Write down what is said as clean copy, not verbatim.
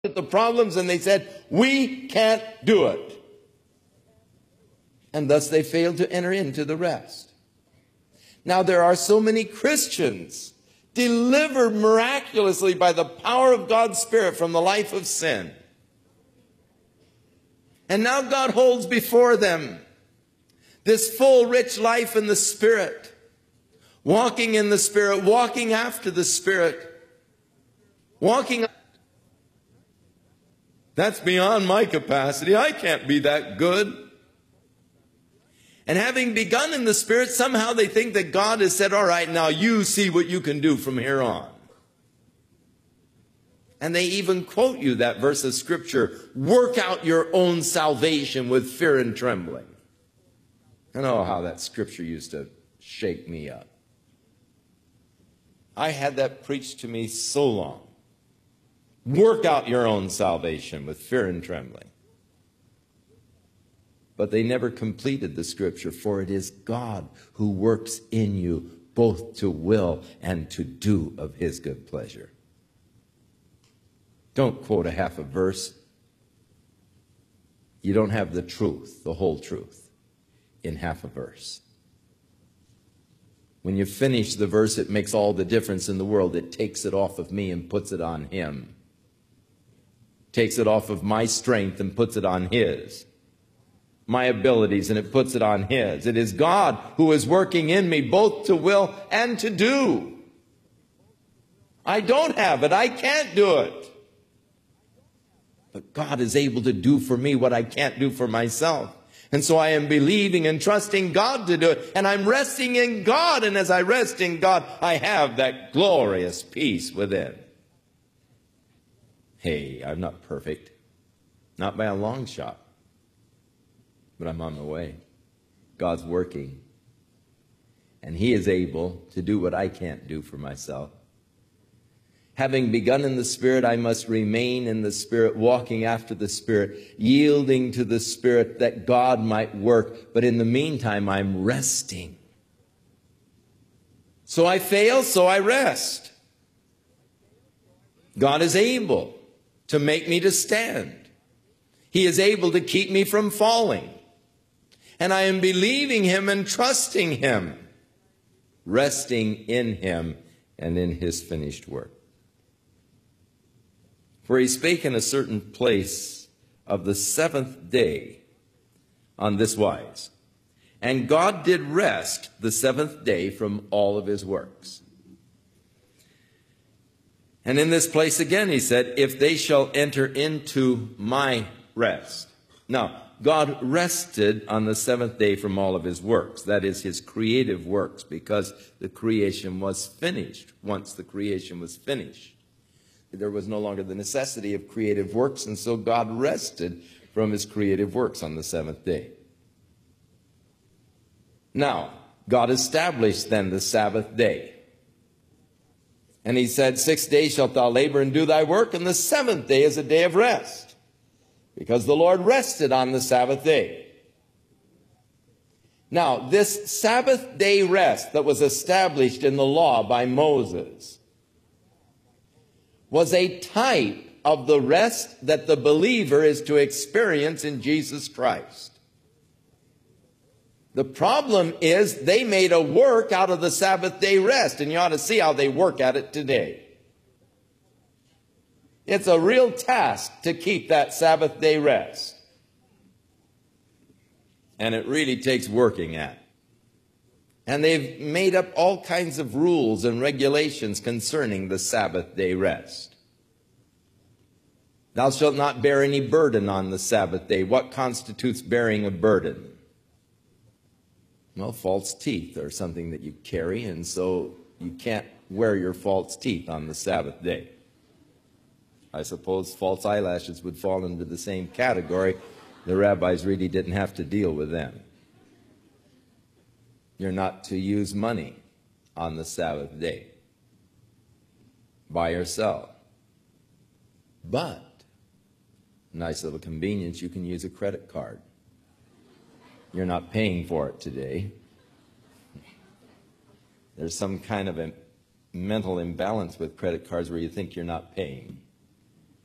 at the problems and they said, we can't do it. And thus they failed to enter into the rest. Now there are so many Christians delivered miraculously by the power of God's Spirit from the life of sin. And now God holds before them this full, rich life in the Spirit, walking in the Spirit, walking after the Spirit, walking. That's beyond my capacity. I can't be that good. And having begun in the Spirit, somehow they think that God has said, all right, now you see what you can do from here on. And they even quote you that verse of Scripture, work out your own salvation with fear and trembling. I know how that Scripture used to shake me up. I had that preached to me so long. Work out your own salvation with fear and trembling. But they never completed the Scripture, for it is God who works in you both to will and to do of His good pleasure. Don't quote a half a verse. You don't have the truth, the whole truth, in half a verse. When you finish the verse, it makes all the difference in the world. It takes it off of me and puts it on Him. Takes it off of my strength and puts it on His. My abilities, and it puts it on His. It is God who is working in me both to will and to do. I don't have it. I can't do it. But God is able to do for me what I can't do for myself. And so I am believing and trusting God to do it. And I'm resting in God. And as I rest in God, I have that glorious peace within. Hey, I'm not perfect. Not by a long shot. But I'm on my way. God's working. And He is able to do what I can't do for myself. Having begun in the Spirit, I must remain in the Spirit, walking after the Spirit, yielding to the Spirit that God might work. But in the meantime, I'm resting. So I fail, so I rest. God is able to make me to stand. He is able to keep me from falling. And I am believing Him and trusting Him, resting in Him and in His finished work. For He spake in a certain place of the seventh day on this wise. And God did rest the seventh day from all of His works. And in this place again He said, if they shall enter into my rest. Now, God rested on the seventh day from all of His works. That is His creative works, because the creation was finished. Once the creation was finished, there was no longer the necessity of creative works, and so God rested from His creative works on the seventh day. Now, God established then the Sabbath day. And He said, 6 days shalt thou labor and do thy work, and the seventh day is a day of rest, because the Lord rested on the Sabbath day. Now, this Sabbath day rest that was established in the law by Moses was a type of the rest that the believer is to experience in Jesus Christ. The problem is they made a work out of the Sabbath day rest, and you ought to see how they work at it today. It's a real task to keep that Sabbath day rest. And it really takes working at. And they've made up all kinds of rules and regulations concerning the Sabbath day rest. Thou shalt not bear any burden on the Sabbath day. What constitutes bearing a burden? Well, false teeth are something that you carry, and so you can't wear your false teeth on the Sabbath day. I suppose false eyelashes would fall into the same category. The rabbis really didn't have to deal with them. You're not to use money on the Sabbath day. Buy or sell. But, nice little convenience, you can use a credit card. You're not paying for it today. There's some kind of a mental imbalance with credit cards where you think you're not paying.